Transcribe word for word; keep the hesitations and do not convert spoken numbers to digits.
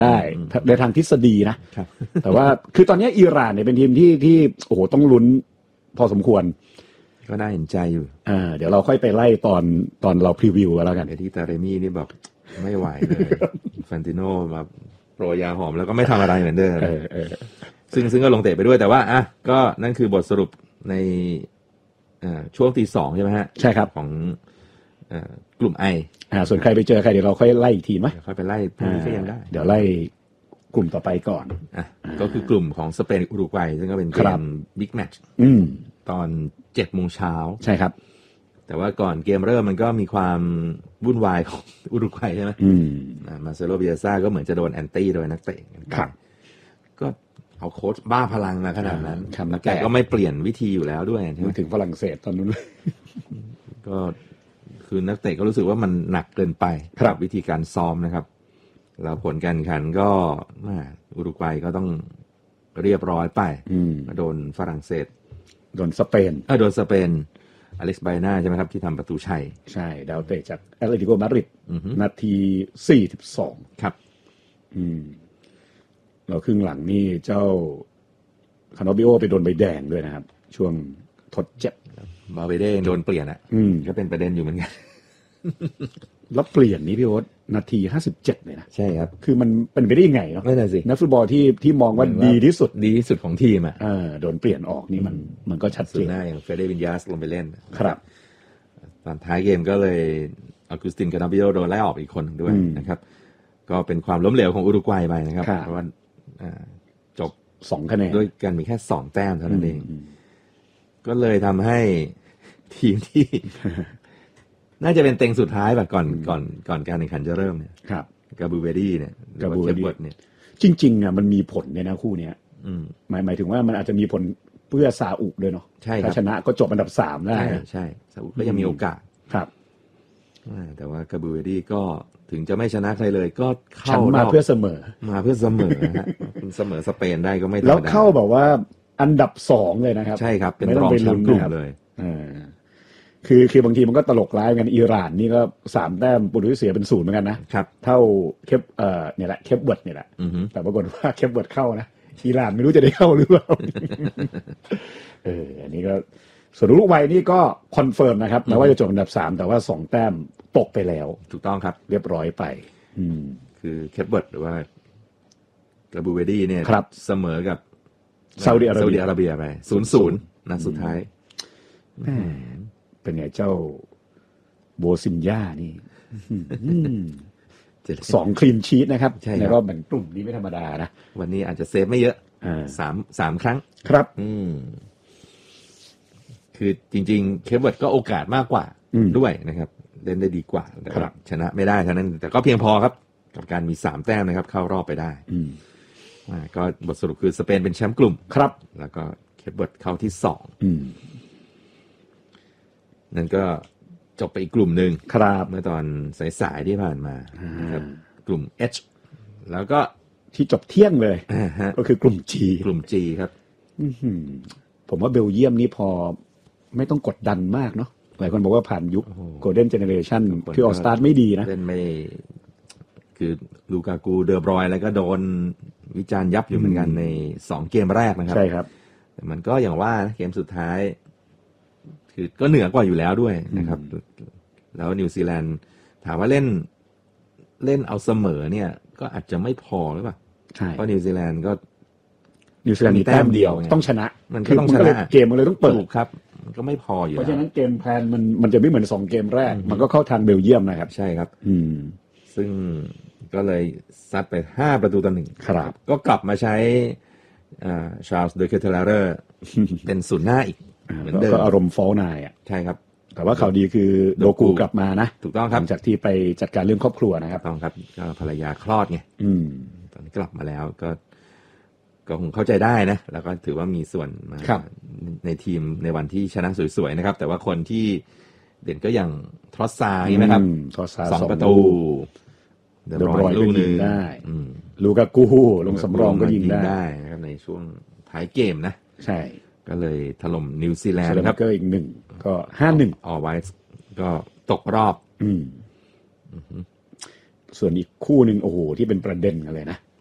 ได้ในทางทฤษฎีนะแต่ว่าคือตอนนี้อิหร่านเนี่ยเป็นทีมที่ที่โอ้โหต้องลุ้นพอสมควรก็น่าเห็นใจอยู่อ่าเดี๋ยวเราค่อยไปไล่ตอนตอนเราพรีวิวกันแล้วกันไอ้ที่ตาเรมี่นี่แบบไม่ไหวเลยฟันติโน่มาโปรยาหอมแล้วก็ไม่ทำอะไรเหมือนเดิมซึ่งซึ่งก็ลงเตะไปด้วยแต่ว่าอ่ะก็นั่นคือบทสรุปในช่วงตีสองใช่ไหมฮะใช่ครับของกลุ่มไออ่าส่วนใครไปเจอใครเดี๋ยวเราค่อยไล่อีกทีไหมค่อยไปไล่พวกนี้ก็ยังได้เดี๋ยวไล่กลุ่มต่อไปก่อนอ่ะก็คือกลุ่มของสเปนอุรุกวัยซึ่งก็เป็นเกมบิ๊กแมตช์ตอนเจ็ดโมงเช้าใช่ครับแต่ว่าก่อนเกมเริ่มมันก็มีความวุ่นวายของอุรุกวัยใช่ไหมมาเซโล บิเอซ่าก็เหมือนจะโดนแอนตี้โดยนักเตะครับก็เอาโค้ชบ้าพลังมาขนาดนั้นแต่ก็ไม่เปลี่ยนวิธีอยู่แล้วด้วยใช่ไหมถึงฝรั่งเศสตอนนู้นก็คือนักเตะก็รู้สึกว่ามันหนักเกินไปกับวิธีการซ้อมนะครับแล้วผลการแข่งขันก็อุรุกวัยก็ต้องเรียบร้อยไปโดนฝรั่งเศสโดนสเปนเออโดนสเปนอเล็กซ์ไบน่าใช่ไหมครับที่ทำประตูชัยใช่ดาวเตะจากแอตเลติโกมาดริดนาทีสี่สิบสองครับอืมแล้วครึ่งหลังนี่เจ้าคาโนบิโอไปโดนใบแดงด้วยนะครับช่วงทดเจ็บบาเบเด้โดนเปลี่ยนอ่ะก็เป็นประเด็นอยู่เหมือนกันแล้วเปลี่ยนนี้พี่โอ๊ตนาทีห้าสิบเจ็ดเลยนะใช่ครับคือมันเป็นไปได้ยังไงเนาะไม่ใช่สินักฟุตบอลที่ที่มองว่าดีที่สุดดีที่สุดของทีมอ่ะเออโดนเปลี่ยนออกนี่มันมันก็ชัดเจนหน้าอย่างเฟเดวินยาสลงไปเล่นครับตอนท้ายเกมก็เลยออกุสติน คานาบิโอโดนไล่ออกอีกคนด้วยนะครับก็เป็นความล้มเหลวของอุรุกวัยไปนะครับเพราะว่าจบสองคะแนนด้วยกันมีแค่สองแต้มเท่านั้นเองก็เลยทำให้ทีมที่น่าจะเป็นเต็งสุดท้ายแบบก่อนก่อนก่อนการแข่งขันจะเริ่มเนี่ยครับกาบูเวดี้เนี่ยกาบูเวดี้เนี่ยจริงๆอ่ะมันมีผลเนี่ยนะคู่เนี้ยหมายหมายถึงว่ามันอาจจะมีผลเพื่อซาอุด้วยเนาะถ้าชนะก็จบอันดับสามได้ใช่ใช่ซาอุก็ยังมีโอกาสครับแต่ว่ากาบูเวดี้ก็ถึงจะไม่ชนะใครเลยก็เข้ามาเพื่อเสมอมาเพื่อเสมอนะฮะเสมอสเปนได้ก็ไม่ธรรมดาแล้วเข้าแบบว่าอันดับสองเลยนะครับใช่ครับเป็นรองแชมป์กลุ่มเลยคือคือบางทีมันก็ตลกร้ายกันอิหร่านนี่ก็สามแต้มโปรตุเกสเสียเป็นศูนย์เหมือนกันนะครับเท่าเคปเอ่อเนี่ยแหละเคปเวิร์ดเนี่ยแหละแต่ปรากฏว่าเคปเวิร์ดเข้านะอิหร่านไม่รู้จะได้เข้าหรือเปล่าเอออันนี้ก็ส่วนอุรุกวัยนี่ก็คอนเฟิร์มนะครับแม้ว่าจะจบอันดับสามแต่ว่าสองแต้มตกไปแล้วถูกต้องครับเรียบร้อยไปอืมคือเคปเวิร์ดหรือว่ากาบูเวดี้เนี่ยเสมอกับซาอุดิอาระเบียไปศูนย์ศูนย์นัดสุดท้ายเป็นไงเจ้าโบซินญานี่สองคลีนชีทนะครับในรอบแบ่งกลุ่มนี้ไม่ธรรมดานะวันนี้อาจจะเซฟไม่เยอะสามสามครั้งครับอืมคือจริงๆเคปเวิร์ดก็โอกาสมากกว่าด้วยนะครับเล่นได้ดีกว่าแต่ชนะไม่ได้เท่านั้นแต่ก็เพียงพอครับกับการมีสามแต้มนะครับเข้ารอบไปได้ก็บทสรุปคือสเปนเป็นแชมป์กลุ่มครับแล้วก็เคปเวิร์ดเข้าที่สองนั่นก็จบไปอีกกลุ่มหนึ่งครับเมื่อตอนสายๆที่ผ่านมานะครับกลุ่ม H แล้วก็ที่จบเที่ยงเลยก็คือกลุ่ม G กลุ่ม G ครับผมว่าเบลเยียมนี่พอไม่ต้องกดดันมากเนาะหลายคนบอกว่าผ่านยุค Golden Generation คือออสตาร์ไม่ดีนะเล่นไม่คือลูกากูเดอบรอยอะไรก็โดนวิจารณ์ยับอยู่เหมือนกันในสองเกมแรกนะครับใช่ครับแต่มันก็อย่างว่าเกมสุดท้ายคือก็เหนือกว่าอยู่แล้วด้วยนะครับแล้วนิวซีแลนด์ถามว่าเล่นเล่นเอาเสมอเนี่ยก็อาจจะไม่พอหรือเปล่าเพราะนิวซีแลนด์ก็นิวซีแลนด์มีแต้มเดียวต้องชนะมันก็ต้องชนะเกมมันเลยต้องเปิดครับมันก็ไม่พออยู่เพราะฉะนั้นเกมแพลนมันมันจะไม่เหมือนสองเกมแรกมันก็เข้าทางเบลเยียมนะครับใช่ครับอืมซึ่งก็เลยซัดไปห้าประตูต่อหนึ่งครับก็กลับมาใช้อ่าชาร์ลส์เดอเคเทเลเรอร์เป็นศูนย์หน้าอีกเหมือนเดิมก็อารมณ์ฟอลนายอ่ะใช่ครับแต่ว่าข่าวดีคือโดกูกลับมานะถูกต้องครับหลังจากที่ไปจัดการเรื่องครอบครัวนะครับต้องครับก็ภรรยาคลอดไงตอนนี้กลับมาแล้วก็ก็คงเข้าใจได้นะแล้วก็ถือว่ามีส่วนมาในทีมในวันที่ชนะสวยๆนะครับแต่ว่าคนที่เด่นก็อย่างทรอสซาใช่ไหมครับสองประตูเดบรอยน์ลูกนึงได้ลูกากูลงสำรองก็ยิงได้นะครับในช่วงท้ายเกมนะใช่ก็เลยถล่มนิวซีแลนด์ครับก็อีกหนึ่งก็ห้าหนึ่งออไว้ก็ตกรอบอืมส่วนอีกคู่หนึ่งโอ้โหที่เป็นประเด็นกันเลยนะ